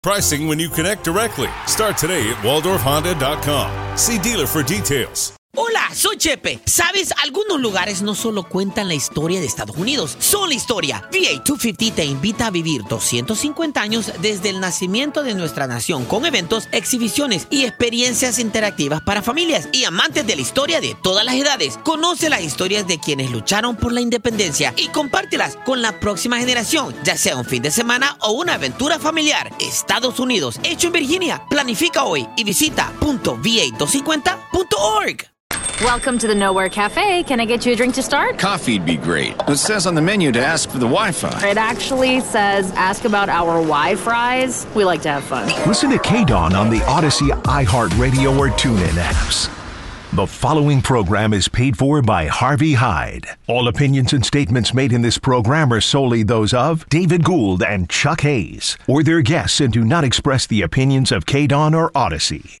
Pricing when you connect directly. Start today at WaldorfHonda.com. See dealer for details. Hola, soy Chepe. ¿Sabes? Algunos lugares no solo cuentan la historia de Estados Unidos, son la historia. VA 250 te invita a vivir 250 años desde el nacimiento de nuestra nación con eventos, exhibiciones y experiencias interactivas para familias y amantes de la historia de todas las edades. Conoce las historias de quienes lucharon por la independencia y compártelas con la próxima generación, ya sea un fin de semana o una aventura familiar. Estados Unidos, hecho en Virginia. Planifica hoy y visita .va250.org. Welcome to the Nowhere Cafe. Can I get you a drink to start? Coffee'd be great. It says on the menu to ask for the Wi-Fi. It actually says ask about our Wi-Fries. We like to have fun. Listen to K-Dawn on the Odyssey, iHeartRadio, or TuneIn apps. The following program is paid for by Harvey Hyde. All opinions and statements made in this program are solely those of David Gould and Chuck Hayes, or their guests, and do not express the opinions of K-Dawn or Odyssey.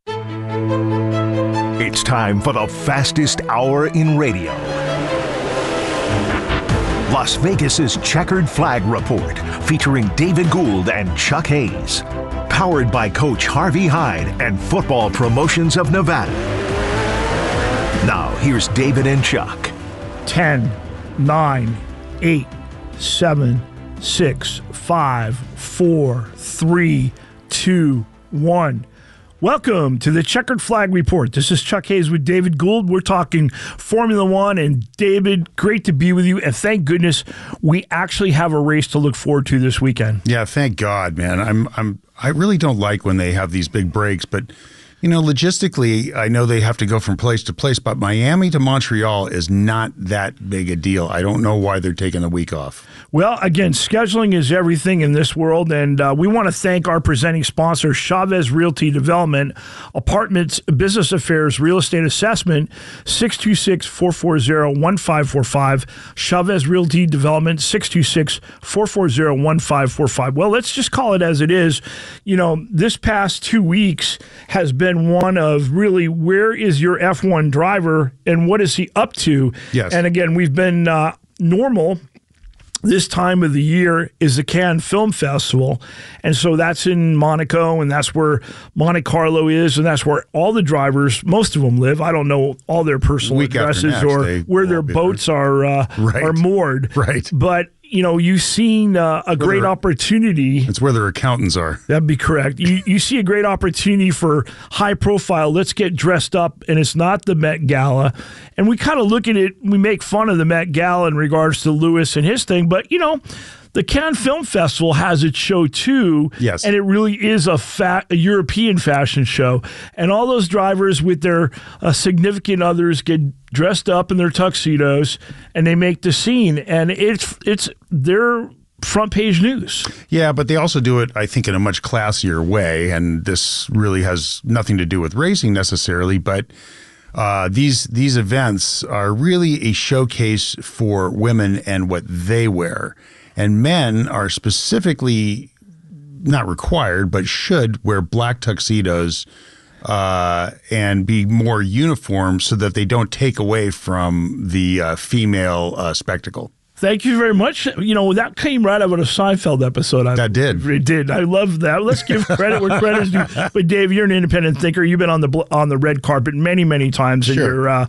It's time for the fastest hour in radio. Las Vegas's Checkered Flag Report, featuring David Gould and Chuck Hayes. Powered by Coach Harvey Hyde and Football Promotions of Nevada. Now, here's David and Chuck. 10, 9, 8, 7, 6, 5, 4, 3, 2, 1. Welcome to the Checkered Flag Report. This is Chuck Hayes with David Gould. We're talking Formula One, and David, great to be with you. And thank goodness we actually have a race to look forward to this weekend. Yeah, thank God, man. I really don't like when they have these big breaks, but you know, logistically, I know they have to go from place to place, but Miami to Montreal is not that big a deal. I don't know why they're taking the week off. Well, again, scheduling is everything in this world, and we want to thank our presenting sponsor, Chavez Realty Development, Apartments, Business Affairs, Real Estate Assessment, 626-440-1545, Chavez Realty Development, 626-440-1545. Well, let's just call it as it is. You know, this past 2 weeks has been one of really, where is your F1 driver and what is he up to? Yes. And again, we've been normal. This time of the year is the Cannes Film Festival, and so that's in Monaco, and that's where Monte Carlo is, and that's where all the drivers, most of them live. I don't know all their personal addresses or where their boats are moored. Right. But you know, you've seen a great opportunity. It's where their accountants are. That'd be correct. You see a great opportunity for high profile. Let's get dressed up, and it's not the Met Gala. And we kind of look at it, we make fun of the Met Gala in regards to Lewis and his thing, but you know, the Cannes Film Festival has its show too, yes, and it really is a European fashion show. And all those drivers with their significant others get dressed up in their tuxedos, and they make the scene. And it's their front page news. Yeah, but they also do it, I think, in a much classier way. And this really has nothing to do with racing necessarily, but these events are really a showcase for women and what they wear. And men are specifically not required, but should wear black tuxedos and be more uniform so that they don't take away from the female spectacle. Thank you very much. You know, that came right out of a Seinfeld episode. That did. It did. I love that. Let's give credit where credit is due. But Dave, you're an independent thinker. You've been on the red carpet many times in your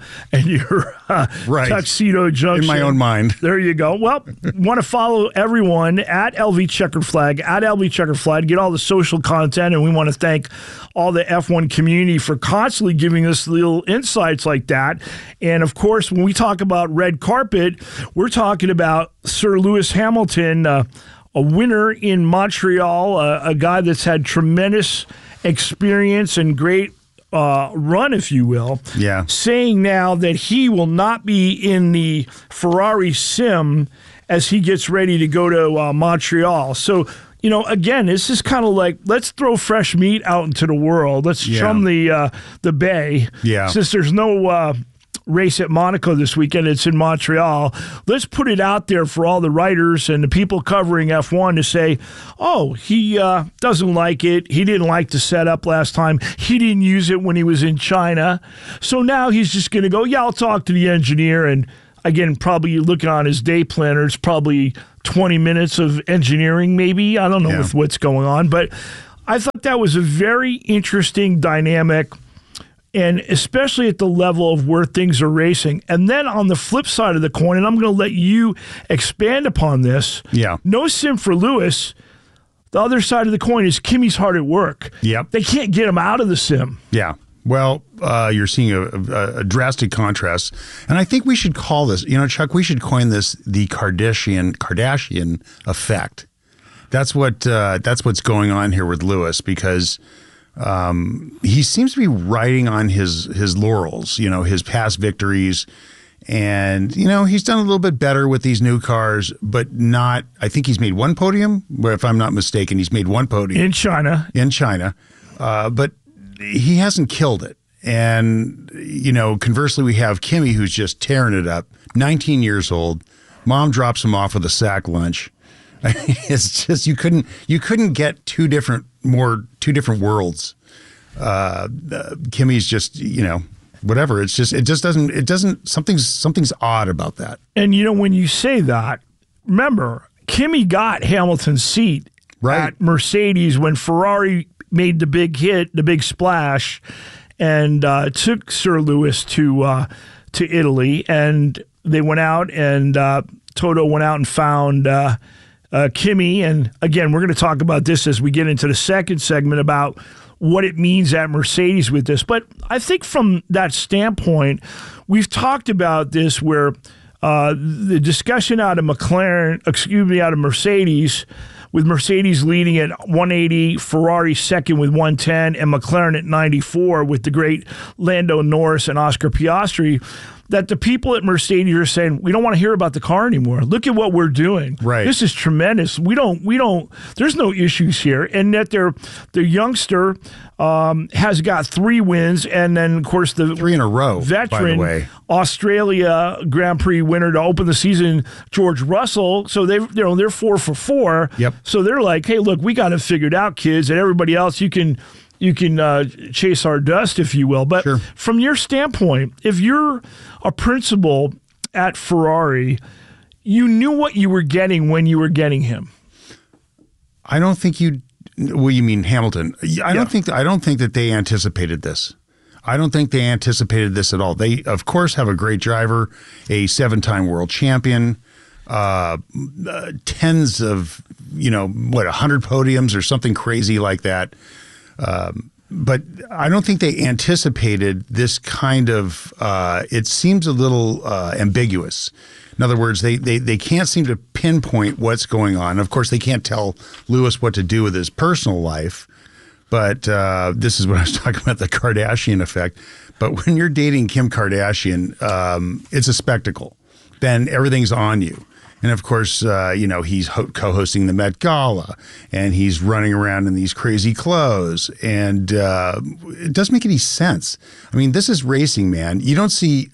tuxedo junction. In my own mind. There you go. Well, want to follow everyone at LV Checkered Flag, at LV Checkered Flag, get all the social content, and we want to thank all the F1 community for constantly giving us little insights like that. And of course, when we talk about red carpet, we're talking about Sir Lewis Hamilton, a winner in Montreal, a guy that's had tremendous experience and great run, if you will. Yeah. Saying now that he will not be in the Ferrari sim as he gets ready to go to Montreal. So, you know, again, this is kind of like, let's throw fresh meat out into the world. Let's chum the bay. Yeah. Since there's no race at Monaco this weekend, it's in Montreal. Let's put it out there for all the writers and the people covering F1 to say, oh, he doesn't like it. He didn't like the setup last time. He didn't use it when he was in China. So now he's just going to go, yeah, I'll talk to the engineer. And again, probably looking on his day planner, it's probably 20 minutes of engineering maybe. I don't know with what's going on. But I thought that was a very interesting dynamic, and especially at the level of where things are racing. And then on the flip side of the coin, and I'm going to let you expand upon this. Yeah. No sim for Lewis. The other side of the coin is Kimi's hard at work. Yep. They can't get him out of the sim. Yeah. Well, you're seeing a drastic contrast. And I think we should call this, Chuck, we should coin this the Kardashian effect. That's what's going on here with Lewis, because he seems to be riding on his laurels, his past victories. And, he's done a little bit better with these new cars, but not, I think he's made one podium, where if I'm not mistaken, he's made one podium. In China. But he hasn't killed it. And, conversely, we have Kimi, who's just tearing it up, 19 years old. Mom drops him off with a sack lunch. It's just, you couldn't get two different worlds. Kimi's just, whatever. It just doesn't, something's odd about that. And when you say that, remember, Kimi got Hamilton's seat at Mercedes when Ferrari made the big hit, the big splash, and took Sir Lewis to Italy, and they went out, and Toto went out and found Kimi. And again, we're going to talk about this as we get into the second segment about what it means at Mercedes with this. But I think from that standpoint, we've talked about this where the discussion out of Mercedes, with Mercedes leading at 180, Ferrari second with 110, and McLaren at 94 with the great Lando Norris and Oscar Piastri, that the people at Mercedes are saying, we don't want to hear about the car anymore. Look at what we're doing. Right. This is tremendous. We don't, there's no issues here. And that their youngster has got 3 wins. And then, of course, the 3 in a row, veteran by the way. Australia Grand Prix winner to open the season, George Russell. So they're 4 for 4. Yep. So they're like, hey, look, we got it figured out, kids. And everybody else, you can chase our dust, if you will. But from your standpoint, if you're a principal at Ferrari, you knew what you were getting when you were getting him. I don't think well, you mean Hamilton. I don't think that they anticipated this. I don't think they anticipated this at all. They, of course, have a great driver, a 7-time world champion, tens of, 100 podiums or something crazy like that. But I don't think they anticipated this kind of, it seems a little ambiguous. In other words, they can't seem to pinpoint what's going on. Of course, they can't tell Lewis what to do with his personal life. But this is what I was talking about, the Kardashian effect. But when you're dating Kim Kardashian, it's a spectacle. Then everything's on you. And of course, he's co-hosting the Met Gala, and he's running around in these crazy clothes, and it doesn't make any sense. I mean, this is racing, man. You don't see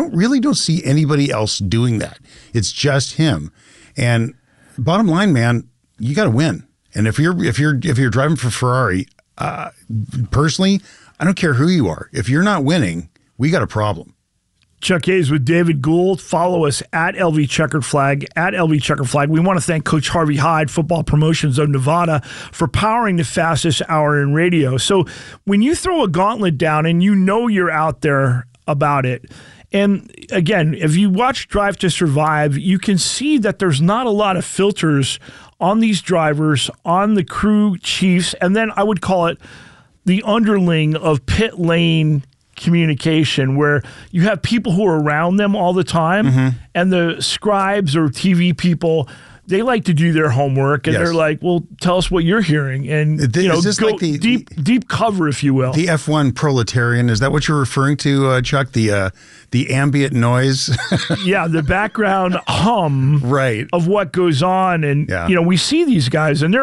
anybody else doing that. It's just him. And bottom line, man, you got to win. And if you're driving for Ferrari, personally, I don't care who you are. If you're not winning, we got a problem. Chuck Hayes with David Gould. Follow us at LV Checkered Flag, at LV Checkered Flag. We want to thank Coach Harvey Hyde, Football Promotions of Nevada, for powering the fastest hour in radio. So when you throw a gauntlet down and you're out there about it, and again, if you watch Drive to Survive, you can see that there's not a lot of filters on these drivers, on the crew chiefs, and then I would call it the underling of pit lane communication, where you have people who are around them all the time, and the scribes or TV people, they like to do their homework, and they're like, well, tell us what you're hearing, and go like deep cover, if you will. The F1 proletarian, is that what you're referring to, Chuck? The ambient noise? Yeah, the background hum of what goes on, and we see these guys, and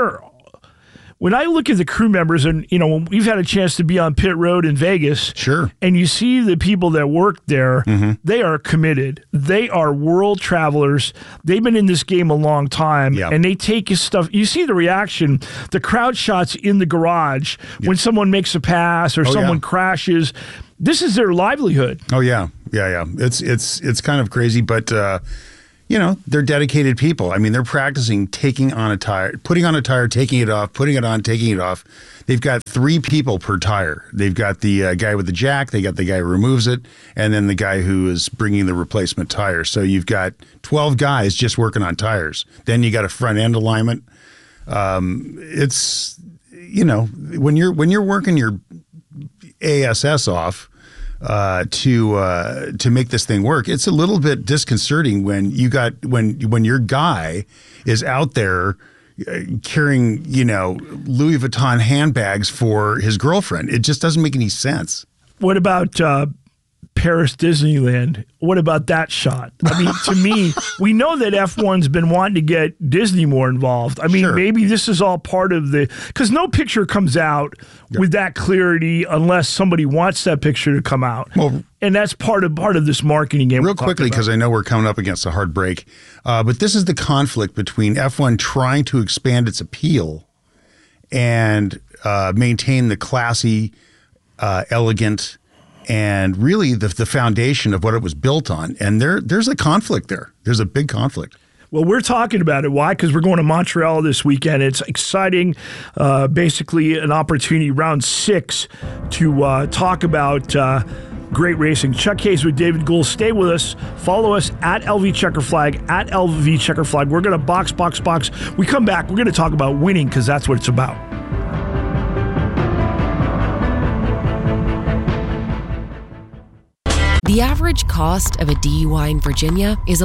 when I look at the crew members, and we've had a chance to be on pit road in Vegas, and you see the people that work there, they are committed. They are world travelers. They've been in this game a long time, and they take his stuff. You see the reaction, the crowd shots in the garage when someone makes a pass or someone crashes. This is their livelihood. Oh yeah. It's kind of crazy, but they're dedicated people. I mean, they're practicing taking on a tire, putting on a tire, taking it off, putting it on, taking it off. They've got 3 people per tire. They've got the guy with the jack, they got the guy who removes it, and then the guy who is bringing the replacement tire. So you've got 12 guys just working on tires. Then you got a front end alignment. It's, when you're working your ASS off, to make this thing work, it's a little bit disconcerting when your guy is out there carrying Louis Vuitton handbags for his girlfriend. It just doesn't make any sense. What about Paris Disneyland? What about that shot? I mean, to me, we know that F1's been wanting to get Disney more involved. I mean, maybe this is all part of because no picture comes out with that clarity unless somebody wants that picture to come out. Well, and that's part of this marketing game. Real quickly, because I know we're coming up against a hard break, but this is the conflict between F1 trying to expand its appeal and maintain the classy, elegant, and really the foundation of what it was built on. And there's a conflict there. There's a big conflict. Well, we're talking about it. Why? Because we're going to Montreal this weekend. It's exciting, basically an opportunity, round 6, to talk about great racing. Chuck Hayes with David Gould. Stay with us. Follow us at LV Checkerflag, at LV Checkerflag. We're going to box. We come back. We're going to talk about winning because that's what it's about. The average cost of a DUI in Virginia is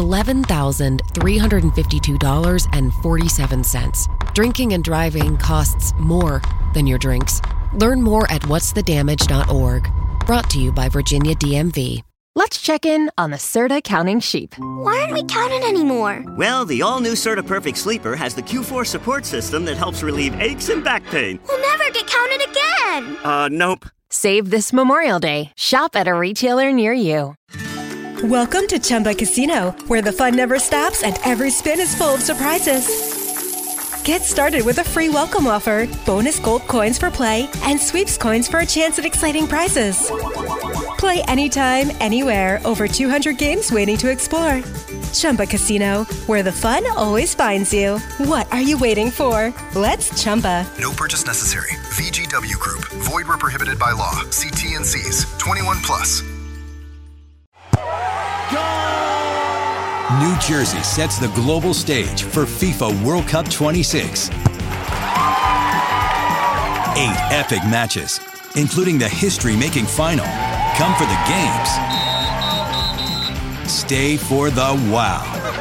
$11,352.47. Drinking and driving costs more than your drinks. Learn more at whatsthedamage.org. Brought to you by Virginia DMV. Let's check in on the Serta counting sheep. Why aren't we counting anymore? Well, the all-new Serta Perfect Sleeper has the Q4 support system that helps relieve aches and back pain. We'll never get counted again. Nope. Save this Memorial Day. Shop at a retailer near you. Welcome to Chumba Casino, where the fun never stops and every spin is full of surprises. Get started with a free welcome offer, bonus gold coins for play, and sweeps coins for a chance at exciting prizes. Play anytime, anywhere, over 200 games waiting to explore. Chumba Casino, where the fun always finds you. What are you waiting for? Let's Chumba. No purchase necessary. VGW Group. Void where prohibited by law. See T&Cs. 21 plus. New Jersey sets the global stage for FIFA World Cup 26. 8 epic matches, including the history-making final. Come for the games. Stay for the wow.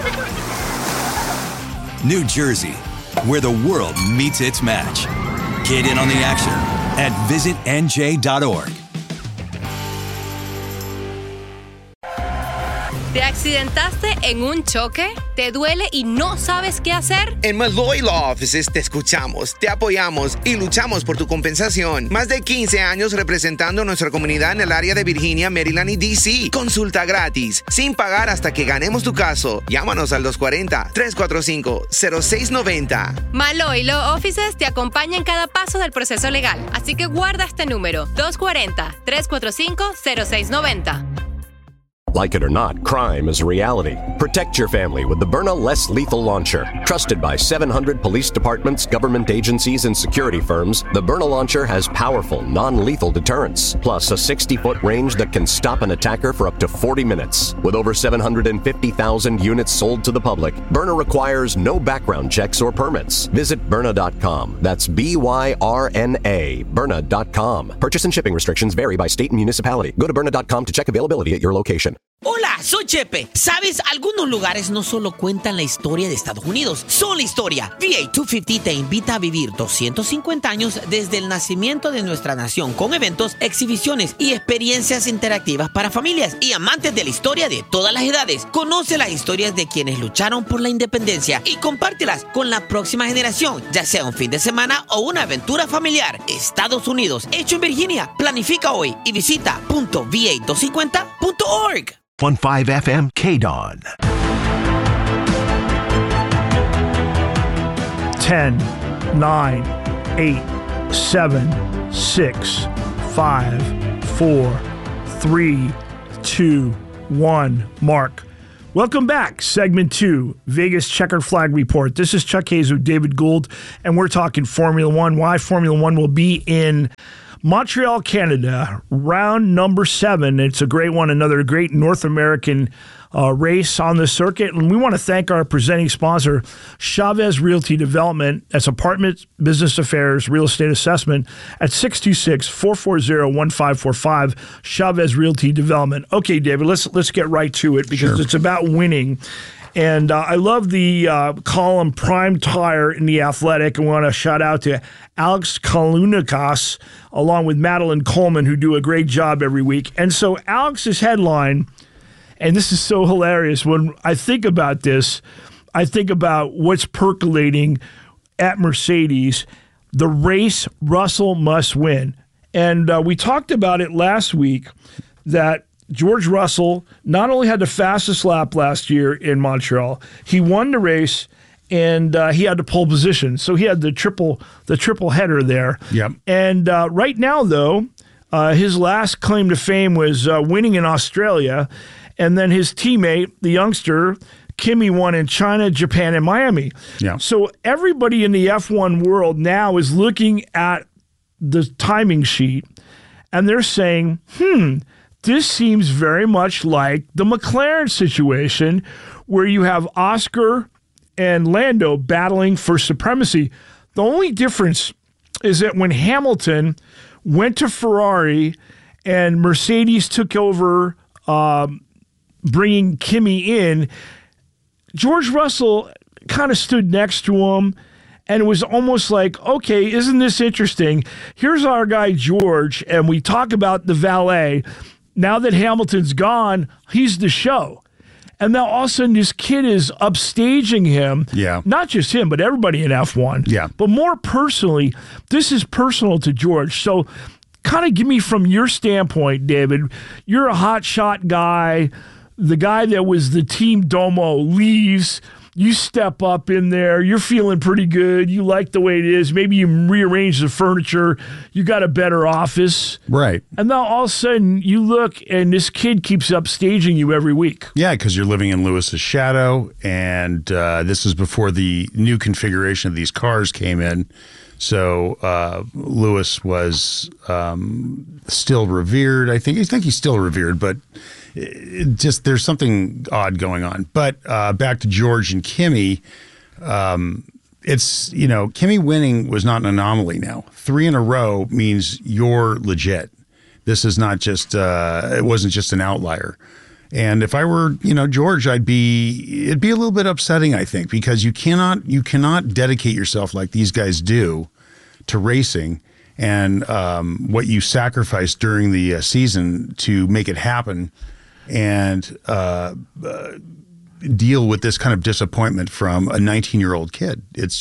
New Jersey, where the world meets its match. Get in on the action at visitnj.org. ¿Te accidentaste en un choque? ¿Te duele y no sabes qué hacer? En Malloy Law Offices te escuchamos, te apoyamos y luchamos por tu compensación. Más de 15 años representando a nuestra comunidad en el área de Virginia, Maryland y D.C. Consulta gratis, sin pagar hasta que ganemos tu caso. Llámanos al 240-345-0690. Malloy Law Offices te acompaña en cada paso del proceso legal. Así que guarda este número, 240-345-0690. Like it or not, crime is a reality. Protect your family with the Byrna Less Lethal Launcher. Trusted by 700 police departments, government agencies, and security firms, the Byrna Launcher has powerful, non-lethal deterrence, plus a 60-foot range that can stop an attacker for up to 40 minutes. With over 750,000 units sold to the public, Byrna requires no background checks or permits. Visit Byrna.com. That's B-Y-R-N-A, Byrna.com. Purchase and shipping restrictions vary by state and municipality. Go to Byrna.com to check availability at your location. Hola, soy Chepe. ¿Sabes? Algunos lugares no solo cuentan la historia de Estados Unidos, son la historia. VA 250 te invita a vivir 250 años desde el nacimiento de nuestra nación con eventos, exhibiciones y experiencias interactivas para familias y amantes de la historia de todas las edades. Conoce las historias de quienes lucharon por la independencia y compártelas con la próxima generación, ya sea un fin de semana o una aventura familiar. Estados Unidos, hecho en Virginia. Planifica hoy y visita .va250.org. 1.5 FM KDON. 10, 9, 8, 7, 6, 5, 4, 3, 2, 1. Mark, Welcome back. Segment 2, Vegas Checkered Flag Report. This is Chuck Hayes with David Gould, and we're talking Formula One. Why Formula One will be in Montreal, Canada, round number 7. It's a great one, another great North American race on the circuit. And we want to thank our presenting sponsor, Chavez Realty Development. That's Apartment Business Affairs Real Estate Assessment at 626-440-1545, Chavez Realty Development. Okay, David, let's get right to it because it's about winning. And I love the column Prime Tire in The Athletic. And we want to shout out to Alex Kalunikas along with Madeline Coleman, who do a great job every week. And so Alex's headline, and this is so hilarious, when I think about this, I think about what's percolating at Mercedes, the race Russell must win. And we talked about it last week that George Russell not only had the fastest lap last year in Montreal, he won the race and he had the pole position. So he had the triple header there. Yep. And right now, though, his last claim to fame was winning in Australia. And then his teammate, the youngster, Kimi, won in China, Japan, and Miami. Yeah. So everybody in the F1 world now is looking at the timing sheet, and they're saying, this seems very much like the McLaren situation where you have Oscar and Lando battling for supremacy. The only difference is that when Hamilton went to Ferrari and Mercedes took over bringing Kimi in, George Russell kind of stood next to him, and it was almost like, okay, isn't this interesting? Here's our guy George, and we talk about the valet. Now that Hamilton's gone, he's the show. And now all of a sudden this kid is upstaging him. Yeah. Not just him, but everybody in F1. Yeah. But more personally, this is personal to George. So kind of give me from your standpoint, David. You're a hotshot guy. The guy that was the team domo leaves. You step up in there. You're feeling pretty good. You like the way it is. Maybe you rearrange the furniture. You got a better office. Right. And now all of a sudden you look and this kid keeps upstaging you every week. Yeah, because you're living in Lewis's shadow. And this is before the new configuration of these cars came in. So Lewis was still revered. I think he's still revered, but just there's something odd going on. But back to George and Kimi, it's, Kimi winning was not an anomaly now. 3 in a row means you're legit. This is not just, it wasn't just an outlier. And if I were, George, it'd be a little bit upsetting, I think, because you cannot dedicate yourself like these guys do to racing and what you sacrificed during the season to make it happen and deal with this kind of disappointment from a 19-year-old kid.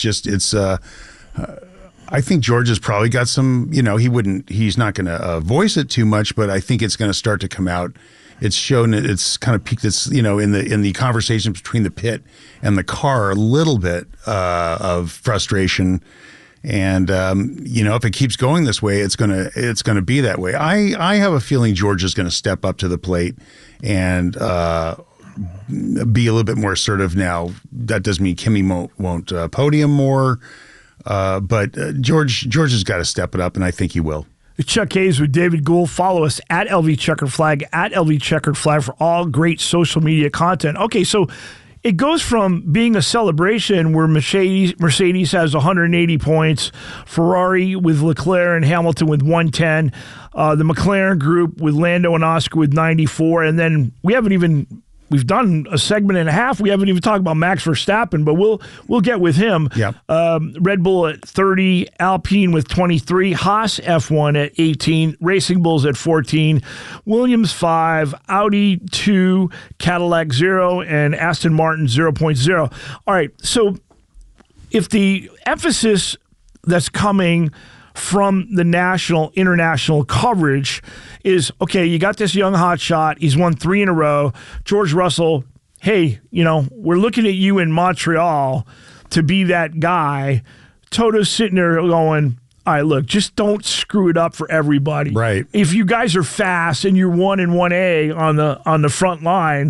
I think George has probably got some, he's not going to voice it too much, but I think it's going to start to come out. It's shown, it's kind of peaked, it's, in the conversation between the pit and the car, a little bit of frustration. And, if it keeps going this way, it's gonna be that way. I have a feeling George is going to step up to the plate and be a little bit more assertive now. That doesn't mean Kimi won't podium more, but George has got to step it up, and I think he will. Chuck Hayes with David Gould. Follow us at LV Checkered Flag, at LV Checkered Flag for all great social media content. Okay, so it goes from being a celebration where Mercedes has 180 points, Ferrari with Leclerc and Hamilton with 110, the McLaren group with Lando and Oscar with 94, and then we've done a segment and a half. We haven't even talked about Max Verstappen, but we'll get with him. Yeah. Red Bull at 30, Alpine with 23, Haas F1 at 18, Racing Bulls at 14, Williams 5, Audi 2, Cadillac 0, and Aston Martin 0.0. All right, so if the emphasis that's coming from the international coverage is, okay, you got this young hotshot. He's won 3 in a row. George Russell, hey, we're looking at you in Montreal to be that guy. Toto's sitting there going, all right, look, just don't screw it up for everybody. Right. If you guys are fast and you're 1 and 1A on the front line,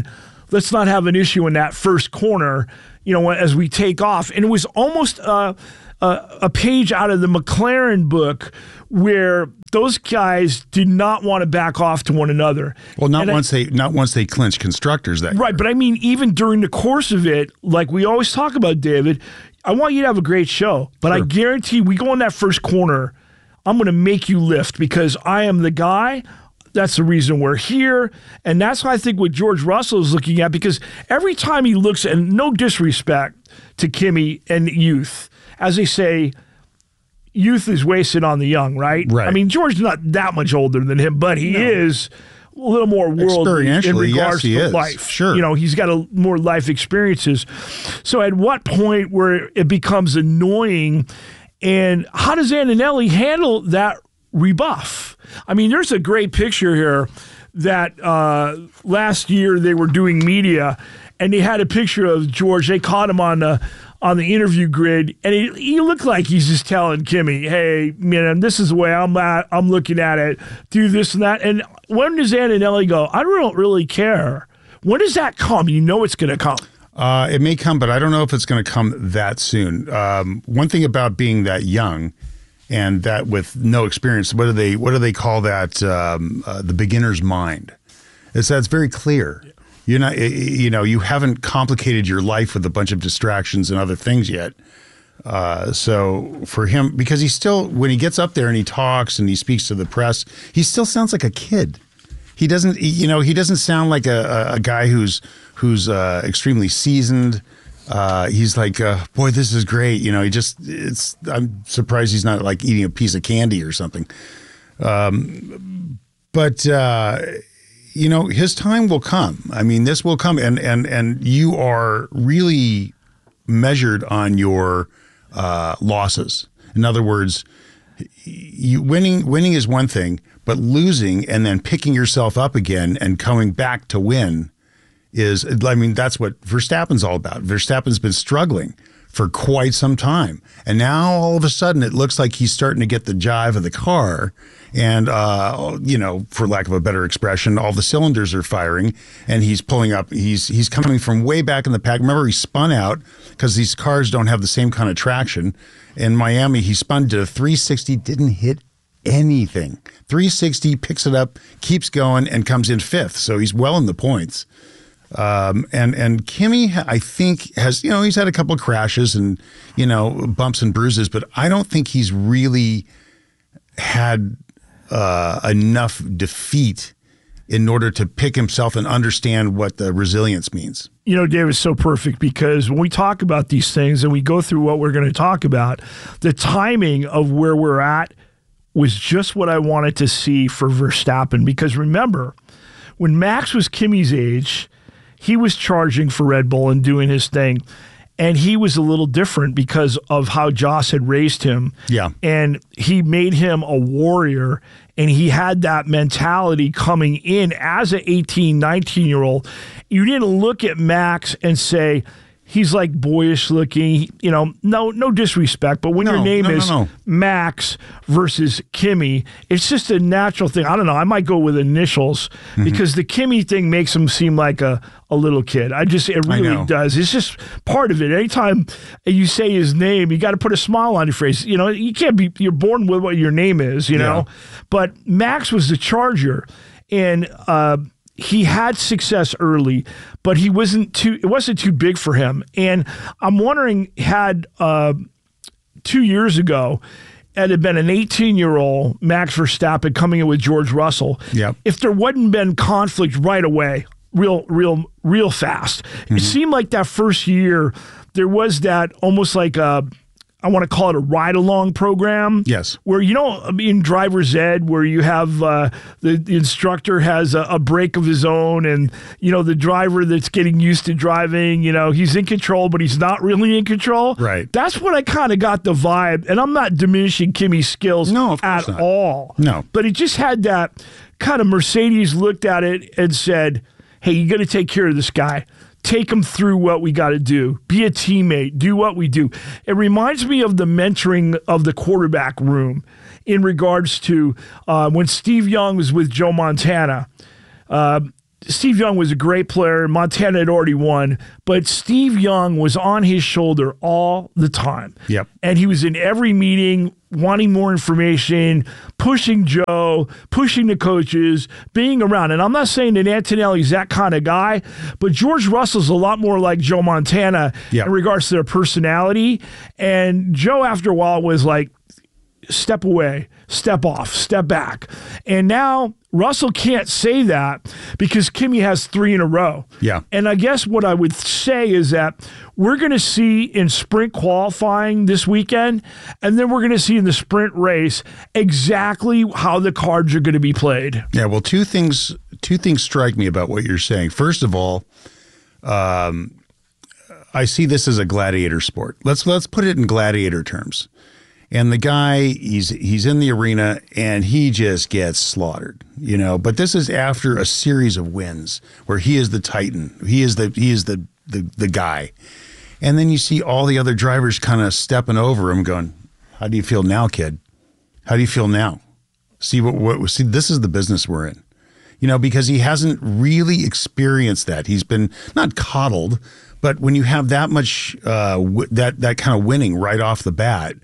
let's not have an issue in that first corner, as we take off. And it was almost a page out of the McLaren book where those guys did not want to back off to one another. Well, not once they clinched constructors that right, year. But I mean, even during the course of it, like we always talk about, David, I want you to have a great show, but sure. I guarantee we go in that first corner, I'm going to make you lift because I am the guy. That's the reason we're here. And that's what I think what George Russell is looking at, because every time he looks, and no disrespect to Kimi and youth, as they say, youth is wasted on the young, right? Right. I mean, George's not that much older than him, but he is a little more worldly in regards to life. Sure. He's got more life experiences. So at what point where it becomes annoying, and how does Antonelli handle that rebuff? I mean, there's a great picture here that last year they were doing media, and they had a picture of George. They caught him on the interview grid, and he looked like he's just telling Kimi, hey, man, this is the way I'm looking at it. Do this and that. And when does Antonelli go, I don't really care? When does that come? You know it's going to come. It may come, but I don't know if it's going to come that soon. One thing about being that young and that with no experience, what do they call that? The beginner's mind. That's very clear. You're not, you haven't complicated your life with a bunch of distractions and other things yet. So for him, because he still, when he gets up there and he talks and he speaks to the press, he still sounds like a kid. He doesn't, he doesn't sound like a guy who's extremely seasoned. He's like, boy, this is great. I'm surprised he's not like eating a piece of candy or something. But his time will come. I mean, this will come, and you are really measured on your losses. In other words, winning is one thing, but losing and then picking yourself up again and coming back to win that's what Verstappen's all about. Verstappen's been struggling for quite some time. And now all of a sudden it looks like he's starting to get the jive of the car. And, for lack of a better expression, all the cylinders are firing and he's pulling up. He's coming from way back in the pack. Remember, he spun out because these cars don't have the same kind of traction. In Miami, he spun to a 360, didn't hit anything. 360, picks it up, keeps going, and comes in fifth. So he's well in the points. And Kimi, I think, has, he's had a couple of crashes and, bumps and bruises, but I don't think he's really had enough defeat in order to pick himself and understand what the resilience means. Dave is so perfect because when we talk about these things and we go through what we're going to talk about, the timing of where we're at was just what I wanted to see for Verstappen. Because remember, when Max was Kimi's age, he was charging for Red Bull and doing his thing. And he was a little different because of how Joss had raised him. Yeah. And he made him a warrior. And he had that mentality coming in as an 18, 19-year-old. You didn't look at Max and say, he's like boyish looking, no disrespect, but when your name is Max versus Kimi, it's just a natural thing. I don't know. I might go with initials because the Kimi thing makes him seem like a little kid. It really does. It's just part of it. Anytime you say his name, you got to put a smile on your face. You can't you're born with what your name is, know, but Max was the Charger and, he had success early, but it wasn't too big for him. And I'm wondering, had 2 years ago, it had been an 18-year-old Max Verstappen coming in with George Russell. Yep. If there wouldn't been conflict right away, real fast, it seemed like that first year there was that almost like I want to call it a ride-along program. Yes. Where, in driver's ed, where you have the instructor has a brake of his own and, the driver that's getting used to driving, he's in control, but he's not really in control. Right. That's what I kind of got the vibe. And I'm not diminishing Kimi's skills at all. No. But it just had that kind of Mercedes looked at it and said, hey, you got to take care of this guy. Take him through what we got to do. Be a teammate. Do what we do. It reminds me of the mentoring of the quarterback room in regards to when Steve Young was with Joe Montana. Steve Young was a great player. Montana had already won, but Steve Young was on his shoulder all the time. Yep. And he was in every meeting, wanting more information, pushing Joe, pushing the coaches, being around. And I'm not saying that Antonelli's that kind of guy, but George Russell's a lot more like Joe Montana in regards to their personality. And Joe, after a while, was like, step away, step off, step back. And now Russell can't say that because Kimi has 3 in a row. Yeah. And I guess what I would say is that we're going to see in sprint qualifying this weekend, and then we're going to see in the sprint race exactly how the cards are going to be played. Yeah, well, two things strike me about what you're saying. First of all, I see this as a gladiator sport. Let's put it in gladiator terms. And the guy, he's in the arena and he just gets slaughtered, you know. But this is after a series of wins where he is the titan. He is the guy. And then you see all the other drivers kind of stepping over him, going, "How do you feel now, kid? How do you feel now?" See see, this is the business we're in, you know, because he hasn't really experienced that. He's been not coddled, but when you have that much that kind of winning right off the bat.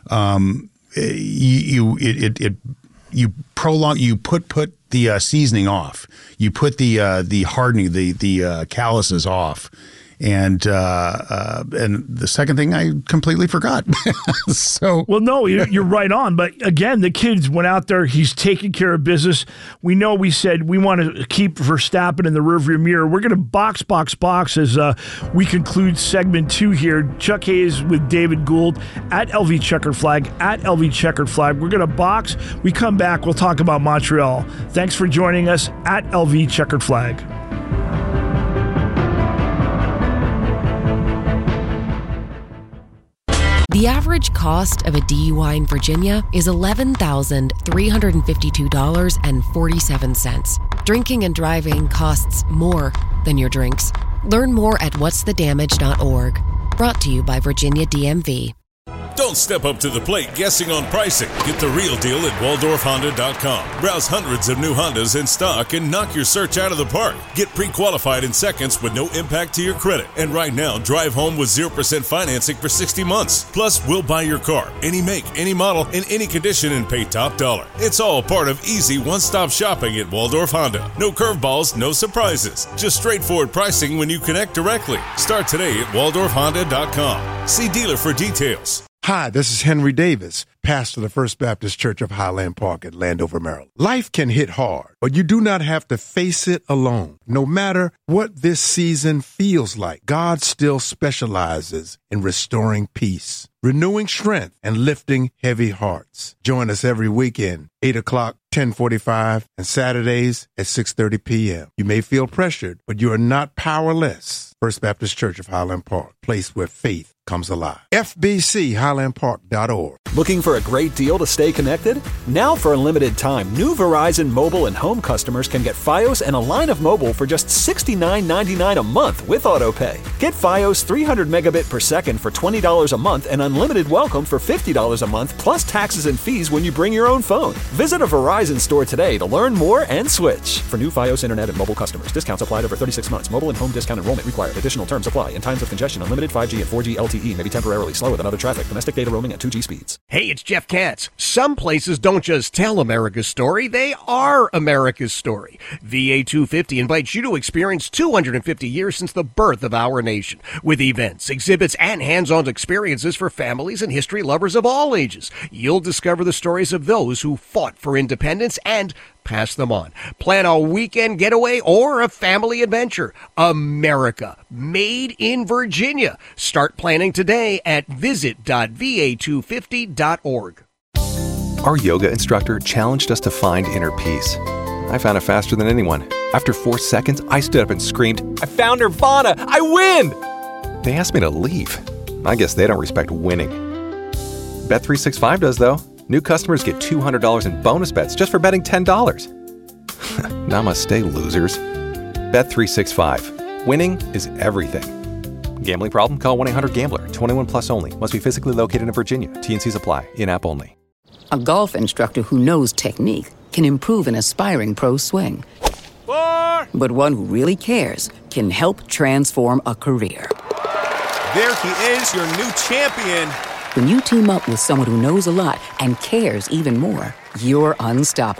You prolong. You put the seasoning off. You put the hardening, the calluses off, and the second thing I completely forgot. So well, no, you're right on. But again, the kids went out there. He's taking care of business. We know we said we want to keep Verstappen in the rearview mirror. We're going to box as we conclude segment 2 here. Chuck Hayes with David Gould at LV Checkered Flag, at LV Checkered Flag. We're going to box. We come back. We'll talk about Montreal. Thanks for joining us at LV Checkered Flag. The average cost of a DUI in Virginia is $11,352.47. Drinking and driving costs more than your drinks. Learn more at whatsthedamage.org. Brought to you by Virginia DMV. Don't step up to the plate guessing on pricing. Get the real deal at WaldorfHonda.com. Browse hundreds of new Hondas in stock and knock your search out of the park. Get pre-qualified in seconds with no impact to your credit. And right now, drive home with 0% financing for 60 months. Plus, we'll buy your car, any make, any model, in any condition, and pay top dollar. It's all part of easy one-stop shopping at Waldorf Honda. No curveballs, no surprises. Just straightforward pricing when you connect directly. Start today at WaldorfHonda.com. See dealer for details. Hi, this is Henry Davis, pastor of the First Baptist Church of Highland Park at Landover, Maryland. Life can hit hard, but you do not have to face it alone. No matter what this season feels like, God still specializes in restoring peace, renewing strength, and lifting heavy hearts. Join us every weekend, 8 o'clock, 10:45, and Saturdays at 6:30 p.m. You may feel pressured, but you are not powerless. First Baptist Church of Highland Park, place where faith comes alive. FBCHighlandPark.org. Looking for a great deal to stay connected? Now for a limited time, new Verizon mobile and home customers can get Fios and a line of mobile for just $69.99 a month with AutoPay. Get Fios 300 megabit per second for $20 a month and unlimited welcome for $50 a month plus taxes and fees when you bring your own phone. Visit a Verizon store today to learn more and switch. For new Fios internet and mobile customers, discounts applied over 36 months. Mobile and home discount enrollment required. Additional terms apply. In times of congestion, unlimited 5G and 4G LTE may be temporarily slower than other traffic. Domestic data roaming at 2G speeds. Hey, it's Jeff Katz. Some places don't just tell America's story, they are America's story. VA 250 invites you to experience 250 years since the birth of our nation, with events, exhibits, and hands-on experiences for families and history lovers of all ages. You'll discover the stories of those who fought for independence and pass them on. Plan a weekend getaway or a family adventure. America, made in Virginia. Start planning today at visit.va250.org. Our yoga instructor challenged us to find inner peace. I found it faster than anyone. After 4 seconds, I stood up and screamed, "I found Nirvana! I win!" They asked me to leave. I guess they don't respect winning. Bet365 does, though. New customers get $200 in bonus bets just for betting $10. Namaste, losers. Bet365. Winning is everything. Gambling problem? Call 1-800-GAMBLER. 21 plus only. Must be physically located in Virginia. T&Cs apply. In-app only. A golf instructor who knows technique can improve an aspiring pro swing. 4. But one who really cares can help transform a career. There he is, your new champion. When you team up with someone who knows a lot and cares even more, you're unstoppable.